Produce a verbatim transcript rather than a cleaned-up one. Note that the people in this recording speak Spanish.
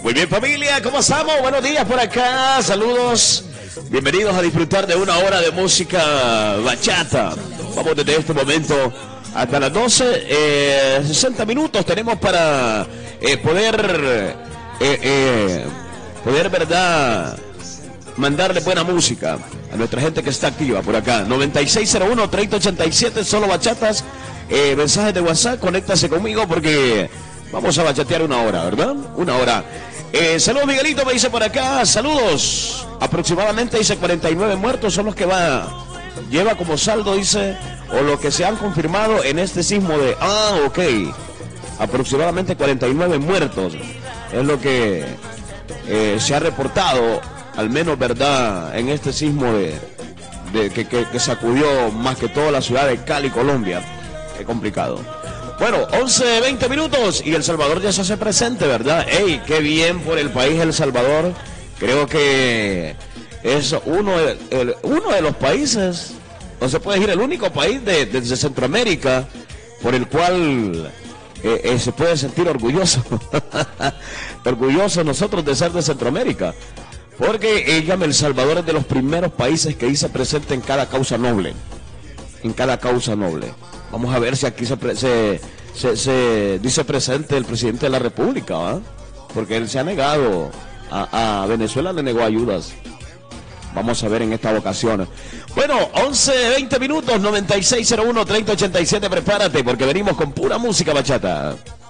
Muy bien, familia, ¿cómo estamos? Buenos días por acá, saludos. Bienvenidos a disfrutar de una hora de música bachata. Vamos desde este momento hasta las doce, eh, sesenta minutos tenemos para eh, poder, eh, eh, poder, verdad, mandarle buena música a nuestra gente que está activa por acá. noventa y seis cero uno, treinta ochenta y siete, solo bachatas, eh, mensajes de WhatsApp, conéctase conmigo porque vamos a bachatear una hora, ¿verdad? Una hora. Eh, saludos, Miguelito, me dice por acá, saludos. Aproximadamente, dice, cuarenta y nueve muertos son los que va, lleva como saldo, dice, o lo que se han confirmado en este sismo de, ah, ok, aproximadamente cuarenta y nueve muertos, es lo que eh, se ha reportado, al menos, verdad, en este sismo de, de que, que, que sacudió más que todo la ciudad de Cali, Colombia. Qué complicado. Bueno, once, veinte minutos y El Salvador ya se hace presente, ¿verdad? ¡Ey, qué bien por el país El Salvador! Creo que es uno de, el, uno de los países, no se puede decir el único país de, de, de Centroamérica por el cual eh, eh, se puede sentir orgulloso. Orgulloso nosotros de ser de Centroamérica. Porque ella, El Salvador, es de los primeros países que dice presente en cada causa noble. En cada causa noble. Vamos a ver si aquí se, se, se, se dice presente el presidente de la República, ¿va? Porque él se ha negado, a, a Venezuela le negó ayudas. Vamos a ver en esta ocasión. Bueno, once, veinte minutos, noventa y seis cero uno, treinta ochenta y siete, prepárate porque venimos con pura música bachata.